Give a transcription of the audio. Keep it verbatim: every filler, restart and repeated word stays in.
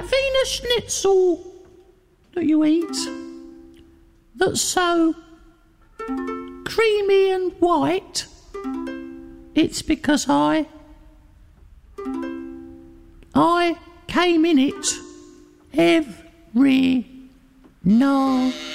that Wiener Schnitzel that you eat, that's so creamy and white, it's because I, I came in it every night.